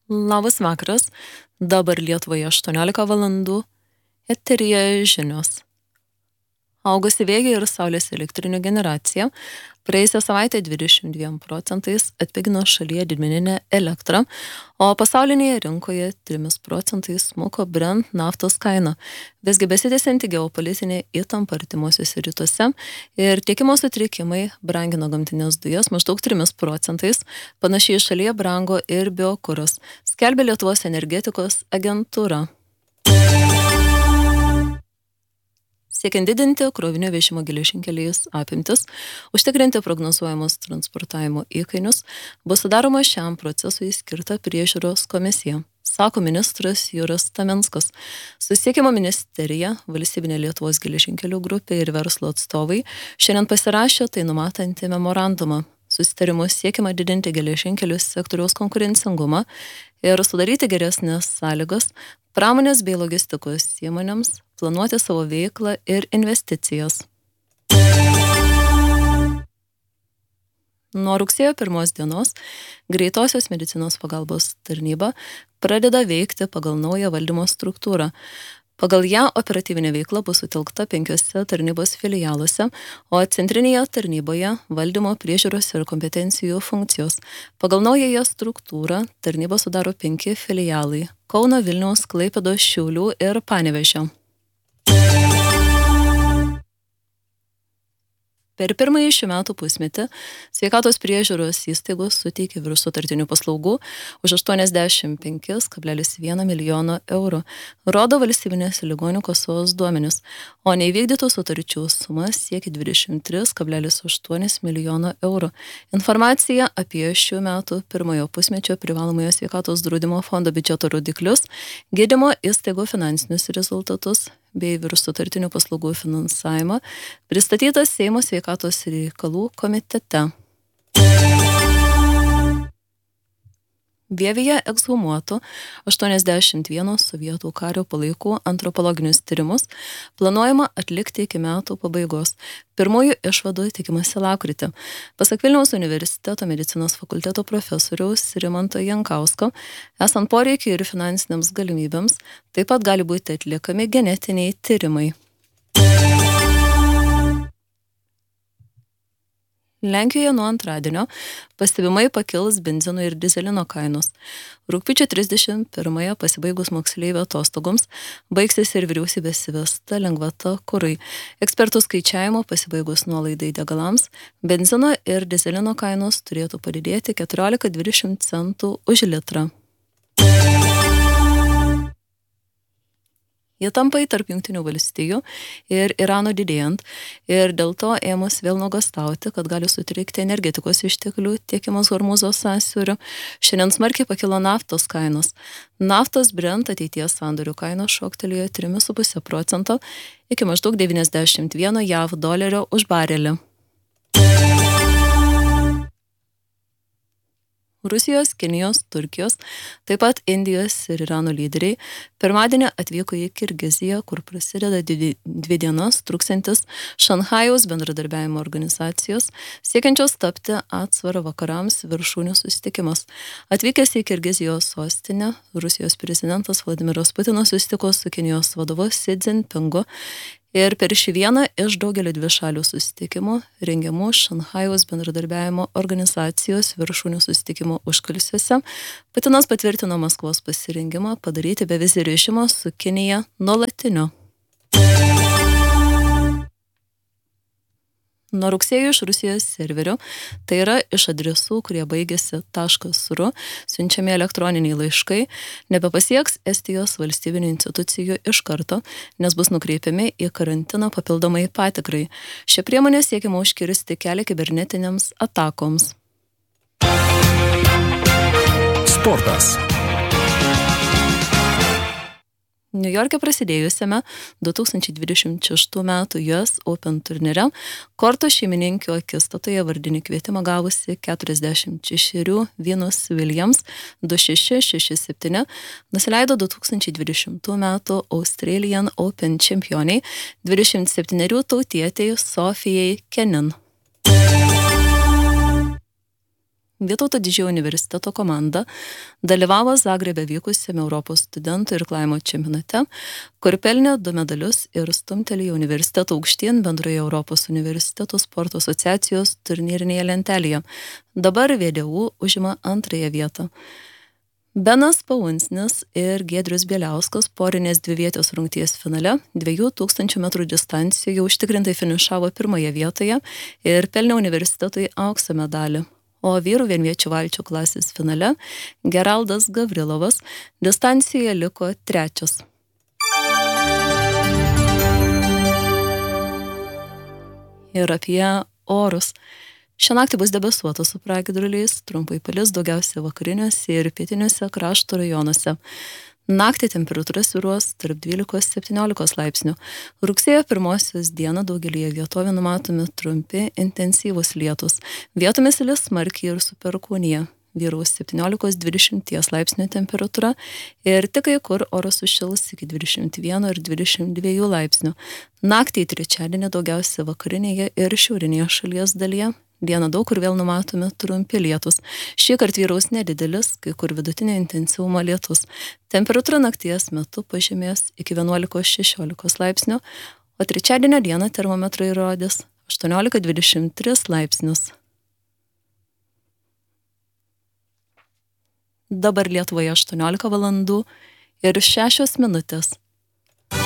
Labas vakaras, dabar Lietuvoje 18 valandų, eteryje žinios. Augusi vėjo ir saulės elektrinių generacija praėjusią savaitę 22% atpigino šalyje didmeninę elektrą, o pasaulinėje rinkoje 3% smuko Brent naftos kaina. Visgi besitęsianti geopolitinė įtampa artimuosiuose rytuose ir tiekimo sutrikimai brangino gamtinės dujas maždaug 3%, panašiai šalyje brango ir biokuras, skelbia Lietuvos energetikos agentūra. Siekiant didinti krovinio vežimo geležinkeliais apimtis, užtikrinti prognozuojamus transportavimo įkainius, bus sudaroma šiam procesui skirta priežiūros komisija, sako ministras Juras Tamenskas. Susisiekimo ministerija, Valstybinė Lietuvos geležinkelių grupė ir verslo atstovai šiandien pasirašė tai numatantį memorandumą. Susitarimu siekiama didinti geležinkelių sektoriaus konkurencingumą ir sudaryti geresnės sąlygas pramonės bei logistikos įmonėms planuoti savo veiklą ir investicijas. Nuo rugsėjo 1 dienos greitosios medicinos pagalbos tarnyba pradeda veikti pagal naują valdymo struktūrą. Pagal ją operatyvinė veikla bus sutelkta 5 tarnybos filialuose, o centrinėje tarnyboje valdymo, priežiūros ir kompetencijų funkcijos. Pagal naująją struktūrą tarnybą sudaro 5 filialai – Kauno, Vilniaus, Klaipėdos, Šiaulių ir Panevėžio. Per pirmąjį šių metų pusmetį sveikatos priežiūros įstaigos suteikė virš sutartinių paslaugų už 85,1 milijono eurų, rodo valstybinės ligonių kasos duomenis, o neįvykdytų sutarčių suma siekia 23,8 milijono eurų. Informacija apie šių metų pirmojo pusmečio privalomojo sveikatos draudimo fondo biudžeto rodiklius, gydymo įstaigų finansinius rezultatus bei virš sutartinių paslaugų finansavimą pristatytas Seimo sveikatos reikalų komitete. Vievyje ekshumuotų 81 sovietų kario palaikų antropologinius tyrimus planuojama atlikti iki metų pabaigos. Pirmųjų išvadų tikimasi lapkritį. Pasak Vilniaus universiteto medicinos fakulteto profesoriaus Rimanto Jankausko, esant poreikiai ir finansinėms galimybėms, taip pat gali būti atliekami genetiniai tyrimai. Lenkijoje nuo antradienio pastebimai pakils benzino ir dizelino kainos. Rugpjūčio 31-ąją pasibaigus moksleivių atostogoms baigsis ir vyriausybės įvesta lengvata kurui. Ekspertų skaičiavimo pasibaigus nuolaidai degalams, benzino ir dizelino kainos turėtų padidėti 14–20 centų už litrą. Įtampai tarp Jungtinių valstijų ir Irano didėjant ir dėl to ėmus vėl nuogąstauti, kad gali sutrikti energetikos išteklių tiekimas Hormūzo sąsiauriu, šiandien smarkiai pakilo naftos kainos. Naftos Brent ateities sandorių kainos šoktelėjo 3,5% iki maždaug 91 JAV dolerio už barelį. Rusijos, Kinijos, Turkijos, taip pat Indijos ir Irano lyderiai pirmadienį atvyko į Kirgiziją, kur prasideda 2 dienas truksiantis Šanchajaus bendradarbiavimo organizacijos, siekiančios tapti atsvarą vakarams viršūnių susitikimas. Atvykęs į Kirgizijos sostinę, Rusijos prezidentas Vladimiras Putinas susitiko su Kinijos vadovu Xi Jinpingu. Ir per šį vieną iš daugelio dvišalių susitikimų rengiamų Šanchajaus bendradarbiavimo organizacijos viršūnių susitikimų užkulisiuose Putinas patvirtino Maskvos pasirengimą padaryti bevizį režimą su Kinija nuolatiniu. Nuo rugsėjo iš Rusijos serverių, tai yra iš adresų, kurie baigėsi .ru, siunčiami elektroniniai laiškai, nebepasieks Estijos valstybinių institucijų iš karto, nes bus nukreipiami į karantiną papildomai patikrai. Šią priemonę siekiama užkirsti kelią kibernetinėms atakoms. Sportas. Niujorke prasidėjusiame 2026 metų US Open turnyre korto šeimininkių akistatoje vardinį kvietimą gavusi 46 Venus Williams 2-6, 6-7 nusileido 2020 metų Australian Open čempioniai 27 tautietei Sofijai Kenin. Vytauto Didžiojo universiteto komanda dalyvavo Zagrebe vykusiame Europos studentų irklavimo čempionate, kur pelnė 2 medalius ir stumtelėjo universiteto aukštyn bendroje Europos universitetų sporto asociacijos turnyrinėje lentelėje. Dabar VDU užima 2 vietą. Benas Paunsnis ir Giedrius Bieliauskas porinės 2-vietės rungties finale 2000 metrų distancijoje užtikrintai finišavo 1 vietoje ir pelnė universitetui aukso medalį. O vyrų vienviečių valčių klasės finale Geraldas Gavrilovas distancijoje liko 3. Ir apie orus. Šią naktį bus debesuota su pragiedruliais, trumpai palis daugiausia vakariniuose ir pietiniuose krašto rajonuose. Naktį temperatūra svyruos tarp 12-17 laipsnių. Rugsėjo 1 dieną daugelyje vietovių numatomi trumpi, intensyvūs lietus. Vietomis lis smarkiai ir su perkūnija. Vyraus 17-20 laipsnių temperatūra ir tik kai kur oras sušils iki 21 ir 22 laipsnių. Naktį į trečiadienį daugiausia vakarinėje ir šiaurinėje šalies dalyje. Dieną daug kur vėl numatomi trumpi lietus. Šįkart vyraus nedidelis, kai kur vidutinio intensyvumo lietus. Temperatūra nakties metu pažemės iki 11-16 laipsnių, o trečiadienio dieną termometrai rodys 18-23 laipsnius. Dabar Lietuvoje 18 valandų ir 6 minutės.